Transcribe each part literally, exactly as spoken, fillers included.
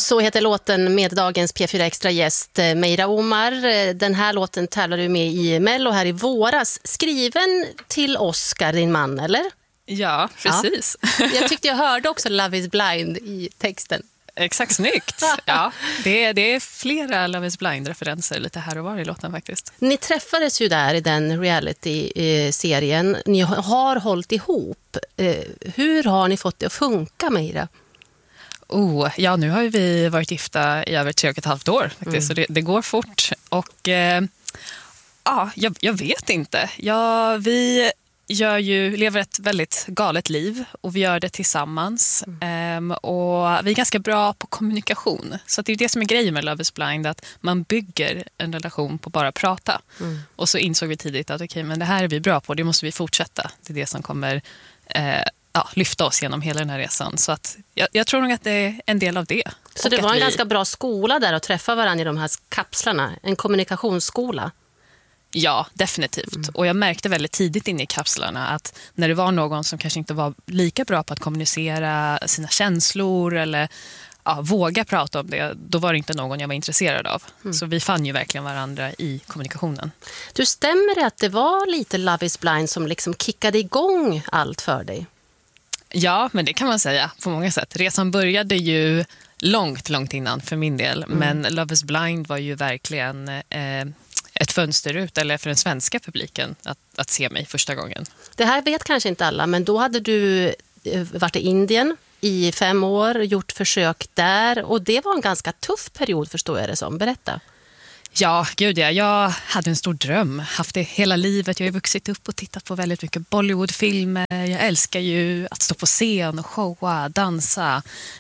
Så heter låten med dagens P fyra Extra-gäst Meira Omar. Den här låten tävlar du med i Mello här i våras. Skriven till Oscar, din man, eller? Ja, precis. Ja. Jag tyckte jag hörde också Love is blind i texten. Exakt, snyggt. Ja, det, är, det är flera Love is blind-referenser lite här och var i låten faktiskt. Ni träffades ju där i den reality-serien. Ni har hållit ihop. Hur har ni fått det att funka, Meira? Oh, ja, nu har ju vi varit gifta i över tre och ett halvt år faktiskt, mm. så det, det går fort. Och eh, ja, jag, jag vet inte. Ja, vi gör ju, lever ett väldigt galet liv och vi gör det tillsammans. Mm. Um, och vi är ganska bra på kommunikation. Så att det är det som är grejen med Love is blind, att man bygger en relation på bara prata. Mm. Och så insåg vi tidigt att okej, okay, men det här är vi bra på, det måste vi fortsätta. Det är det som kommer eh, ja, lyfta oss genom hela den här resan. Så att jag, jag tror nog att det är en del av det. Så det var en vi... ganska bra skola där att träffa varandra i de här kapslarna. En kommunikationsskola. Ja, definitivt. Mm. Och jag märkte väldigt tidigt in i kapslarna att när det var någon som kanske inte var lika bra på att kommunicera sina känslor eller ja, våga prata om det, då var det inte någon jag var intresserad av. Mm. Så vi fann ju verkligen varandra i kommunikationen. Du, stämmer det att det var lite Love is blind som liksom kickade igång allt för dig? Ja, men det kan man säga på många sätt. Resan började ju långt, långt innan för min del. Mm. Men Love is blind var ju verkligen eh, ett fönster ut, eller för den svenska publiken, att, att se mig första gången. Det här vet kanske inte alla, men då hade du varit i Indien i fem år, gjort försök där. Och det var en ganska tuff period, förstår jag det som. Berätta. Ja, gud ja. Jag hade en stor dröm. Haft det hela livet. Jag har vuxit upp och tittat på väldigt mycket Bollywoodfilmer. Jag älskar ju att stå på scen och showa, dansa.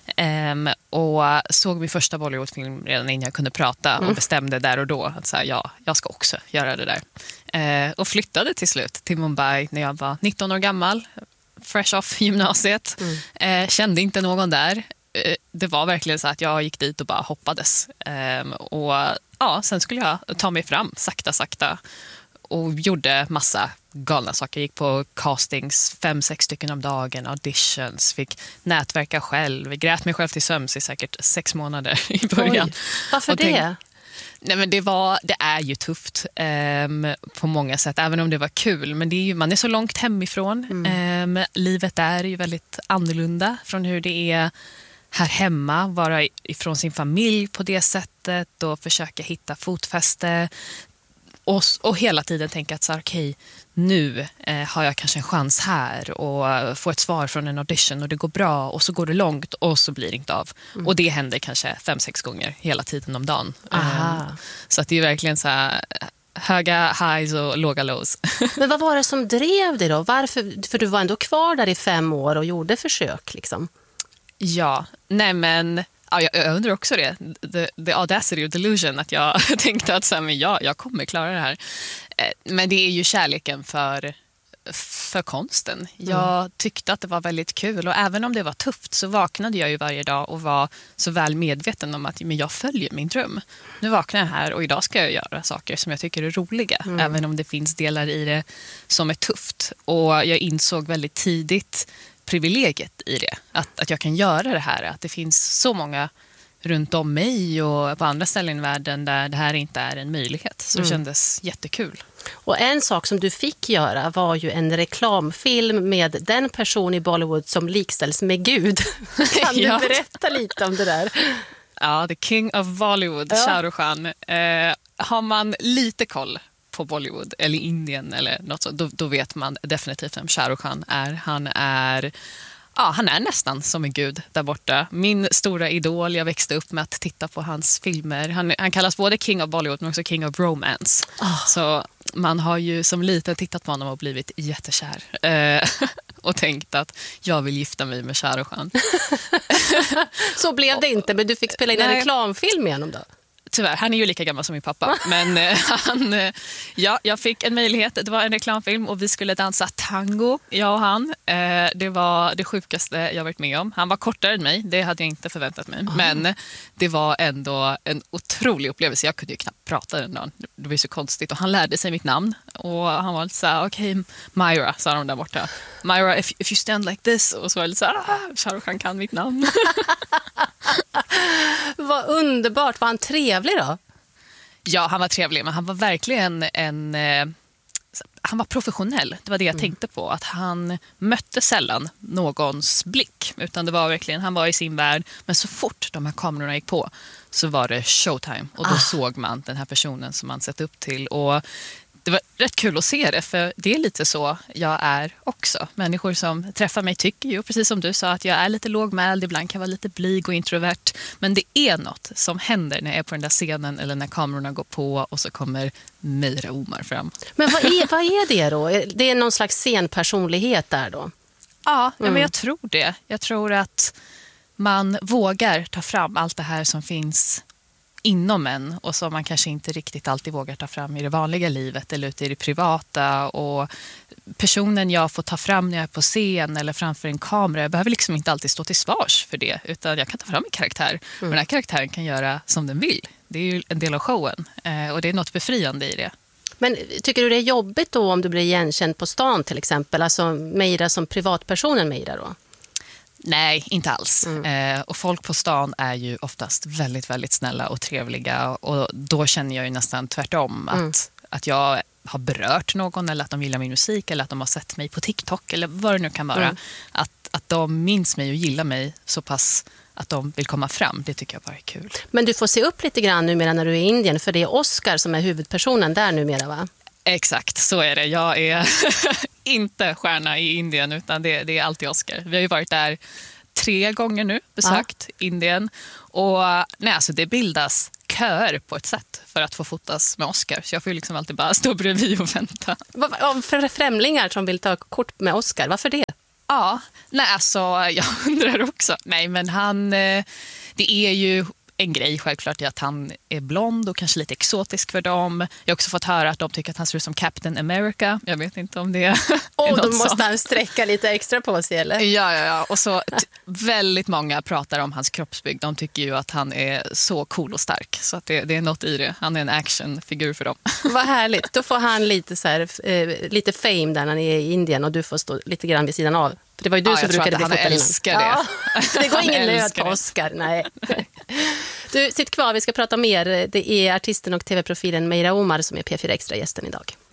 Um, och såg min första Bollywoodfilm redan innan jag kunde prata mm. och bestämde där och då att så här, ja, jag ska också göra det där. Uh, och flyttade till slut till Mumbai när jag var nitton år gammal. Fresh off gymnasiet. Mm. Uh, kände inte någon där. Uh, det var verkligen så att jag gick dit och bara hoppades. Um, och ja, sen skulle jag ta mig fram sakta, sakta och gjorde massa galna saker. Jag gick på castings, fem, sex stycken om dagen, auditions, fick nätverka själv. Grät mig själv till sömns i säkert sex månader i början. Oj, varför och det? Tänk, nej men det, var, det är ju tufft um, på många sätt, även om det var kul. Men det är ju, man är så långt hemifrån. Mm. Um, livet är ju väldigt annorlunda från hur det är här hemma, vara ifrån sin familj på det sättet och försöka hitta fotfäste och, och hela tiden tänka att så här, okej, nu eh, har jag kanske en chans här och få ett svar från en audition och det går bra och så går det långt och så blir det inte av. Mm. Och det händer kanske fem, sex gånger hela tiden om dagen. Um, så att det är verkligen så här höga highs och låga lows. Men vad var det som drev dig då? Varför? För du var ändå kvar där i fem år och gjorde försök liksom. Ja, nej men ja, jag, jag undrar också det. The, the audacity of delusion, att jag tänkte att så här, men ja, jag kommer klara det här. Men det är ju kärleken för, för konsten. Jag mm. tyckte att det var väldigt kul och även om det var tufft så vaknade jag ju varje dag och var så väl medveten om att men jag följer min dröm. Nu vaknar jag här och idag ska jag göra saker som jag tycker är roliga, mm. även om det finns delar i det som är tufft. Och jag insåg väldigt tidigt privilegiet i det. Att, att jag kan göra det här. Att det finns så många runt om mig och på andra ställen i världen där det här inte är en möjlighet. Så det mm. kändes jättekul. Och en sak som du fick göra var ju en reklamfilm med den person i Bollywood som likställs med Gud. Kan ja. du berätta lite om det där? Ja, the king of Bollywood, ja. Shah Rukh Khan. Eh, har man lite koll på Bollywood eller Indien eller något så, då, då vet man definitivt vem Shah Rukh Khan är. Han är ja, han är nästan som en gud där borta. Min stora idol, jag växte upp med att titta på hans filmer. Han, han kallas både King of Bollywood men också King of Romance. Oh. Så man har ju som liten tittat på honom och blivit jättekär. Eh, och tänkt att jag vill gifta mig med Shah Rukh Khan. Så blev det inte, men du fick spela in en reklamfilm med honom då? Tyvärr, han är ju lika gammal som min pappa. Men eh, han, eh, ja, jag fick en möjlighet. Det var en reklamfilm och vi skulle dansa tango, jag och han. Eh, det var det sjukaste jag varit med om. Han var kortare än mig, det hade jag inte förväntat mig. Oh. Men det var ändå en otrolig upplevelse. Jag kunde ju knappt prata den dagen. Det var ju så konstigt. Och han lärde sig mitt namn. Och han var lite så här, okej, okay, Myra, sa de där borta. Myra, if, if you stand like this. Och så var det lite så här, ah, Shah Rukh Khan kan mitt namn. underbart. Var han trevlig då? Ja, han var trevlig, men han var verkligen en... Eh, han var professionell, det var det jag mm. tänkte på. Att han mötte sällan någons blick, utan det var verkligen, han var i sin värld. Men så fort de här kamerorna gick på så var det showtime. Och då ah. såg man den här personen som man sett upp till. Och det var rätt kul att se det, för det är lite så jag är också. Människor som träffar mig tycker ju, precis som du sa, att jag är lite lågmäld, ibland kan vara lite blyg och introvert. Men det är något som händer när jag är på den där scenen eller när kamerorna går på och så kommer Meira Omar fram. Men vad är, vad är det då? Det är någon slags scenpersonlighet där då? Ja, mm. ja, men jag tror det. Jag tror att man vågar ta fram allt det här som finns inom en och som man kanske inte riktigt alltid vågar ta fram i det vanliga livet eller ute i det privata. Och personen jag får ta fram när jag är på scen eller framför en kamera, jag behöver liksom inte alltid stå till svars för det, utan jag kan ta fram en karaktär. Mm. Och den här karaktären kan göra som den vill. Det är ju en del av showen och det är något befriande i det. Men tycker du det är jobbigt då om du blir igenkänd på stan till exempel? Alltså Meira som privatpersonen Meira då? Nej, inte alls. Mm. Eh, och folk på stan är ju oftast väldigt, väldigt snälla och trevliga. Och då känner jag ju nästan tvärtom. Att, mm. att jag har berört någon eller att de gillar min musik eller att de har sett mig på TikTok eller vad det nu kan vara. Mm. Att, att de minns mig och gillar mig så pass att de vill komma fram. Det tycker jag bara är kul. Men du får se upp lite grann numera när du är i Indien, för det är Oscar som är huvudpersonen där numera, va? Exakt, så är det. Jag är inte stjärna i Indien utan det, det är alltid Oscar. Vi har ju varit där tre gånger nu, besökt ja. Indien. Och nej, alltså det bildas köer på ett sätt för att få fotas med Oscar. Så jag får ju liksom alltid bara stå bredvid och vänta. Vad för främlingar som vill ta kort med Oscar? Varför det? Ja, nej alltså jag undrar också. Nej, men han, det är ju en grej självklart är att han är blond och kanske lite exotisk för dem. Jag har också fått höra att de tycker att han ser ut som Captain America. Jag vet inte om det är Och något då måste sånt. Han sträcka lite extra på sig, eller? Ja, ja, ja. Och så t- väldigt många pratar om hans kroppsbygg. De tycker ju att han är så cool och stark. Så att det, det är något i det. Han är en actionfigur för dem. Vad härligt. Då får han lite, så här, eh, lite fame där när han är i Indien och du får stå lite grann vid sidan av. För det var ju du ja, som brukade bli fotad innan. Jag älskar det. Ja, det går ingen nöd på Oscar, nej. Du, sitt kvar, vi ska prata mer. Det är artisten och tv-profilen Meira Omar som är P fyra Extra-gästen idag.